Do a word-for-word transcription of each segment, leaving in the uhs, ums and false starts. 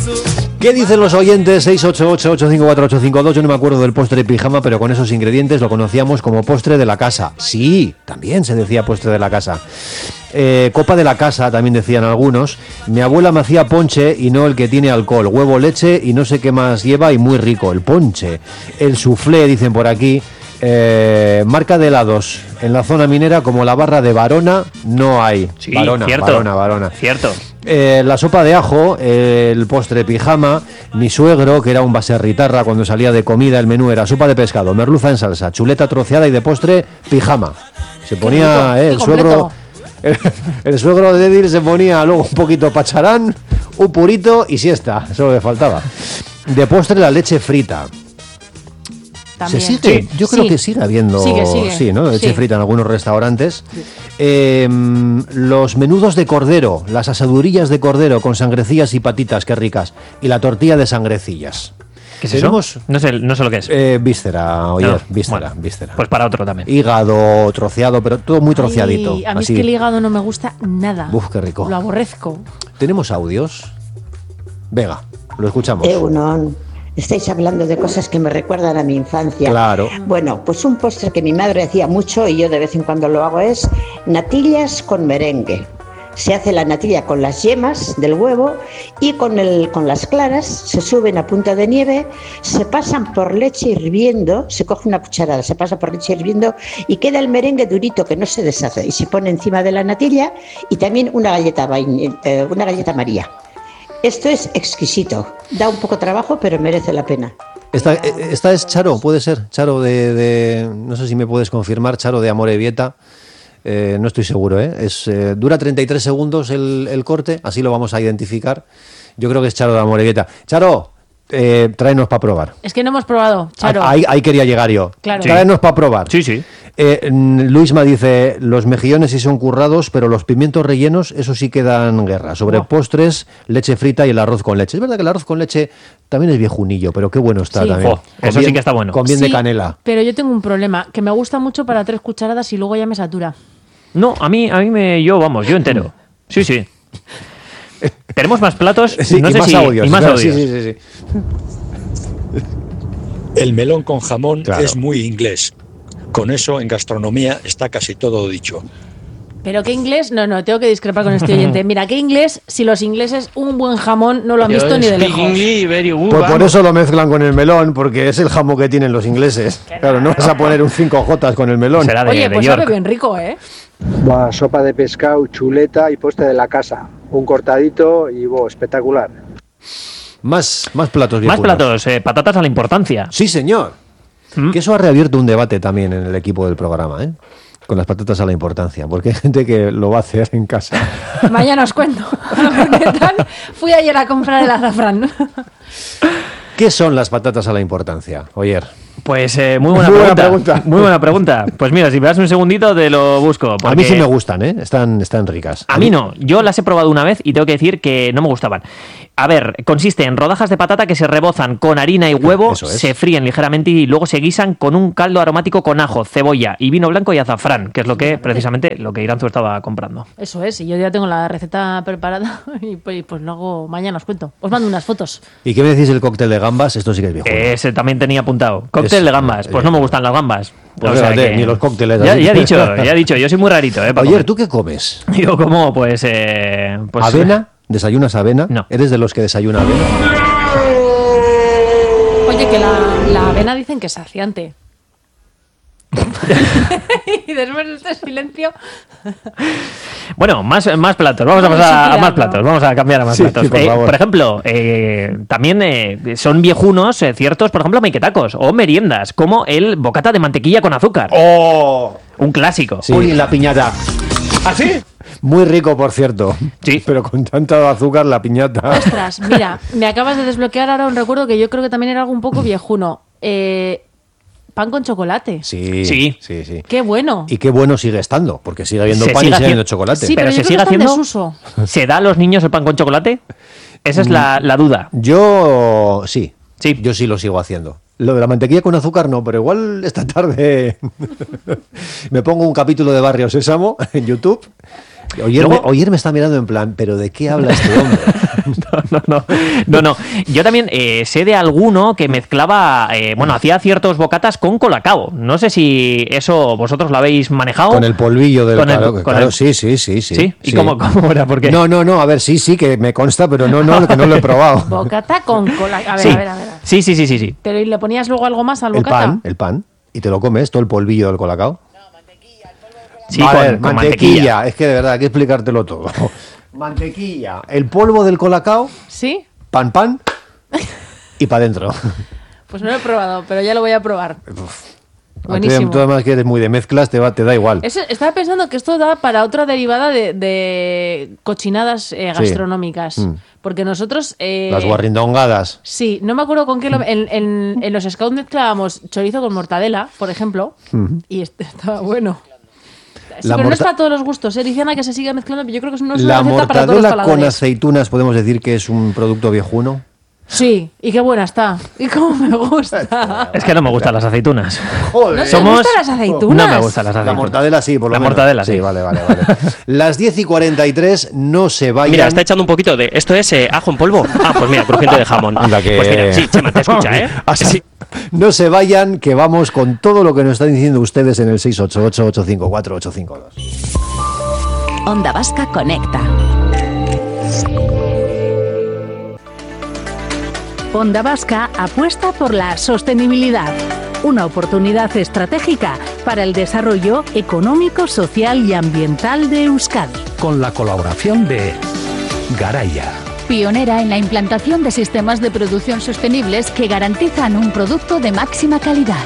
¿Qué dicen los oyentes? seis ocho ocho, ocho cinco cuatro, ocho cinco dos. Yo no me acuerdo del postre de pijama, pero con esos ingredientes lo conocíamos como postre de la casa. Sí, también se decía postre de la casa. Eh, copa de la casa, también decían algunos. Mi abuela me hacía ponche y no el que tiene alcohol. Huevo, leche y no sé qué más lleva y muy rico. El ponche. El soufflé, dicen por aquí. Eh, marca de helados en la zona minera como la barra de Varona no hay. Sí, Varona, cierto, Varona, Varona. Cierto. Eh, la sopa de ajo, eh, el postre pijama, mi suegro, que era un baserritarra cuando salía de comida, el menú era sopa de pescado, merluza en salsa, chuleta troceada y de postre pijama. Se ponía eh, el suegro, el, el suegro de Edil se ponía luego un poquito pacharán, un purito y siesta, eso le faltaba. De postre la leche frita. También. ¿Se sigue? Sí. Yo creo Sí. que sigue habiendo Sigue, sigue. sí, ¿no? Leche Sí. frita en algunos restaurantes. Sí. Eh, los menudos de cordero, las asadurillas de cordero con sangrecillas y patitas, qué ricas. Y la tortilla de sangrecillas. ¿Qué es Tenemos, eso? No sé, no sé lo que es. Eh, víscera, oye, No, víscera, bueno, víscera. Pues para otro también. Hígado troceado, pero todo muy troceadito. Ay, a mí así. es que el hígado no me gusta nada. Uf, qué rico. Lo aborrezco. ¿Tenemos audios? Venga, lo escuchamos. Eunon. Estáis hablando de cosas que me recuerdan a mi infancia. Claro. Bueno, pues un postre que mi madre hacía mucho y yo de vez en cuando lo hago es natillas con merengue. Se hace la natilla con las yemas del huevo y con, el, con las claras se suben a punta de nieve, se pasan por leche hirviendo, se coge una cucharada, se pasa por leche hirviendo y queda el merengue durito que no se deshace y se pone encima de la natilla y también una galleta, eh, una galleta María. Esto es exquisito. Da un poco de trabajo, pero merece la pena. Esta, esta es Charo, puede ser. Charo de, de... No sé si me puedes confirmar, Charo de Amorebieta. Eh, no estoy seguro, ¿eh? Es, eh, dura treinta y tres segundos el, el corte, así lo vamos a identificar. Yo creo que es Charo de Amorebieta. Charo, eh, tráenos para probar. Es que no hemos probado, Charo. Ahí, ahí quería llegar yo. Claro. Sí. Tráenos para probar. Sí, sí. Eh, Luisma dice, los mejillones sí son currados, pero los pimientos rellenos, eso sí que dan guerra. Sobre Oh. postres, leche frita y el arroz con leche. Es verdad que el arroz con leche también es viejunillo, pero qué bueno está Sí. también. Oh, eso Con sí que está bueno. Con bien Sí, de canela. Pero yo tengo un problema, que me gusta mucho para tres cucharadas y luego ya me satura. No, a mí, a mí me, yo, vamos, yo entero. Sí, sí. Tenemos más platos, Sí, no y sé más si, audios. y más claro, audios. sí, sí, sí, sí. El melón con jamón Claro. es muy inglés. Con eso en gastronomía está casi todo dicho. ¿Pero qué inglés? No, no, tengo que discrepar con este oyente. Mira, ¿qué inglés? Si los ingleses un buen jamón no lo han visto ni de lejos. Pues por eso lo mezclan con el melón, porque es el jamón que tienen los ingleses. Claro, no vas a poner un cinco jotas con el melón. Será de, Oye, de pues York. sabe bien rico, ¿eh? Buah, sopa de pescado, chuleta y postre de la casa. Un cortadito y bo, espectacular. Más, más platos Más viejunos. platos, eh, patatas a la importancia. Sí, señor. ¿Mm? Que eso ha reabierto un debate también en el equipo del programa, ¿eh? Con las patatas a la importancia, porque hay gente que lo va a hacer en casa. Mañana os cuento. ¿Qué tal? Fui ayer a comprar el azafrán. ¿Qué son las patatas a la importancia, Oyer? Pues eh, muy buena, Muy buena pregunta. pregunta. Muy buena pregunta. Pues mira, si me das un segundito te lo busco. A porque- mí sí me gustan, ¿eh? Están, están ricas. A mí no, yo las he probado una vez y tengo que decir que no me gustaban. A ver, consiste en rodajas de patata que se rebozan con harina y huevo, Eso es. se fríen ligeramente y luego se guisan con un caldo aromático con ajo, cebolla y vino blanco y azafrán, que es lo que precisamente lo que Iranzu estaba comprando. Eso es, y yo ya tengo la receta preparada y pues, pues lo hago mañana, os cuento. Os mando unas fotos. ¿Y qué me decís del cóctel de gambas? Esto sí que es viejo. Ese también tenía apuntado. Cóctel Es- de gambas, pues no me gustan las gambas. Pues fíjate, ni los cócteles Ya, así. ya he dicho, ya he dicho, yo soy muy rarito, ¿eh? para Oyer, comer. ¿tú qué comes? Yo como, pues... Eh, pues ¿Avena? ¿Desayunas avena? No. ¿Eres de los que desayuna avena? Oye, que la, la avena dicen que es saciante. Y después de este silencio. Bueno, más, más platos. Vamos a Vamos pasar a, a más tirarlo. platos. Vamos a cambiar a más Sí, platos. sí, por Eh, favor. por ejemplo, eh, también eh, son viejunos eh, ciertos, por ejemplo, mequetacos o meriendas, como el bocata de mantequilla con azúcar. ¡Oh! Un clásico. Sí. Uy, la piñata. ¿Ah, sí? Muy rico, por cierto. Sí. Pero con tanto azúcar, la piñata. Ostras, mira, me acabas de desbloquear ahora un recuerdo que yo creo que también era algo un poco viejuno. Eh, pan con chocolate. Sí, Sí. sí, sí. Qué bueno. Y qué bueno sigue estando, porque sigue habiendo Se pan y sigue sigue habiendo haciendo- chocolate. Sí, Pero pero, se yo creo sigue que está en haciendo. desuso. ¿Se da a los niños el pan con chocolate? Esa es la, la duda. Yo sí, Sí. yo sí lo sigo haciendo. Lo de la mantequilla con azúcar no, pero igual esta tarde me pongo un capítulo de Barrio Sésamo en YouTube Oyer, Luego- me, Oyer me está mirando en plan, ¿pero de qué habla este hombre? No, no, no, no. Yo también eh, sé de alguno que mezclaba, eh, bueno, hacía ciertos bocatas con colacao. No sé si eso vosotros lo habéis manejado. Con el polvillo del Con el- claro, con claro, el- sí, sí, sí, sí. ¿Sí? ¿Y sí. cómo, cómo era? Porque No, no, no, a ver, sí, sí, que me consta, pero no, no, que no lo he probado. Bocata con cola. A ver, sí. a ver, a ver. sí, sí, sí, sí, sí. Pero ¿y le ponías luego algo más al El bocata? pan, el pan, y te lo comes, todo el polvillo del colacao. Sí, a con, ver, con mantequilla. mantequilla. Es que de verdad hay que explicártelo todo. Mantequilla, el polvo del colacao, ¿Sí? pan, pan, y para adentro. Pues no lo he probado, pero ya lo voy a probar. Tú Buenísimo. además que eres muy de mezclas, te, va, te da igual. Eso- estaba pensando que esto da para otra derivada de, de cochinadas eh, Sí. gastronómicas. Mm. Porque nosotros... eh, Las guarrindongadas. Sí, no me acuerdo con qué... Lo, en, en- en los scouts mezclábamos chorizo con mortadela, por ejemplo, y este estaba bueno. Sí, La pero no es morta- para todos los gustos. ¿eh? Dicen que se sigue mezclando, pero yo creo que no es La una receta para todos los mortadela con paladares. aceitunas, podemos decir que es un producto viejuno. Sí, y qué buena está. Y cómo me gusta. Es que no me gustan las aceitunas. Joder. ¿No te Somos- gustan las aceitunas? No me gustan las La aceitunas. mortadela sí, por lo La menos. mortadela, sí. vale, vale, vale. Las diez y cuarenta y tres, no se vayan. Mira, está echando un poquito de... ¿Esto es eh, ajo en polvo? Ah, pues mira, crujiente de jamón. Anda, que- Pues mira, sí, Chema, te escucha, ¿eh? Así. Sí. No se vayan, que vamos con todo lo que nos están diciendo ustedes en el seis ocho ocho, ocho cinco cuatro, ocho cinco dos. Onda Vasca Conecta. Onda Vasca apuesta por la sostenibilidad, una oportunidad estratégica para el desarrollo económico, social y ambiental de Euskadi. Con la colaboración de Garaya. Pionera en la implantación de sistemas de producción sostenibles que garantizan un producto de máxima calidad.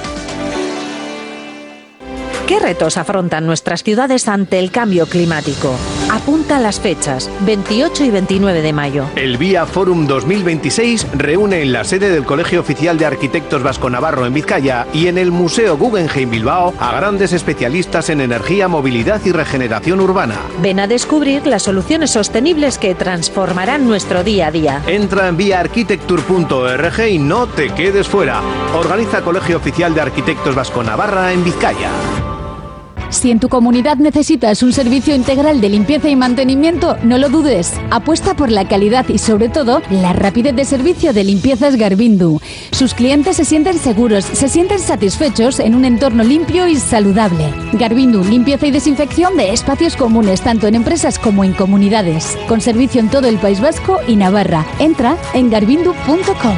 ¿Qué retos afrontan nuestras ciudades ante el cambio climático? Apunta las fechas, veintiocho y veintinueve de mayo. El Vía Forum dos mil veintiséis reúne en la sede del Colegio Oficial de Arquitectos Vasco-Navarro en Vizcaya y en el Museo Guggenheim Bilbao a grandes especialistas en energía, movilidad y regeneración urbana. Ven a descubrir las soluciones sostenibles que transformarán nuestro día a día. Entra en vía arquitecture punto org y no te quedes fuera. Organiza Colegio Oficial de Arquitectos Vasco-Navarra en Vizcaya. Si en tu comunidad necesitas un servicio integral de limpieza y mantenimiento, no lo dudes. Apuesta por la calidad y, sobre todo, la rapidez de servicio de Limpiezas Garbindu. Sus clientes se sienten seguros, se sienten satisfechos en un entorno limpio y saludable. Garbindu, limpieza y desinfección de espacios comunes, tanto en empresas como en comunidades. Con servicio en todo el País Vasco y Navarra. Entra en garbindu punto com.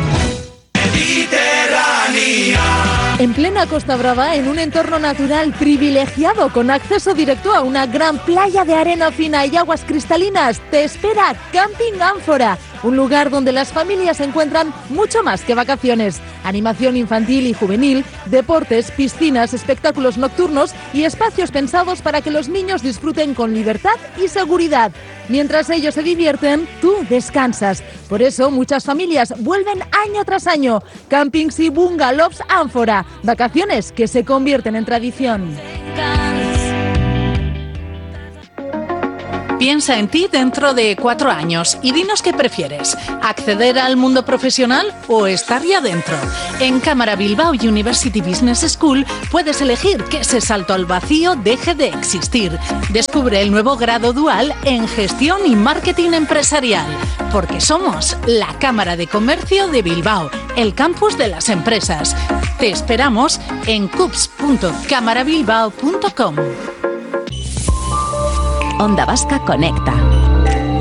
En plena Costa Brava, en un entorno natural privilegiado con acceso directo a una gran playa de arena fina y aguas cristalinas, te espera Camping Ánfora, un lugar donde las familias encuentran mucho más que vacaciones. Animación infantil y juvenil, deportes, piscinas, espectáculos nocturnos y espacios pensados para que los niños disfruten con libertad y seguridad. Mientras ellos se divierten, tú descansas. Por eso muchas familias vuelven año tras año. Campings y bungalows Ánfora. Vacaciones que se convierten en tradición. Piensa en ti dentro de cuatro años y dinos qué prefieres, acceder al mundo profesional o estar ya dentro. En Cámara Bilbao University Business School puedes elegir que ese salto al vacío deje de existir. Descubre el nuevo grado dual en Gestión y Marketing Empresarial, porque somos la Cámara de Comercio de Bilbao, el campus de las empresas. Te esperamos en cups punto cámara bilbao punto com. Onda Vasca Conecta.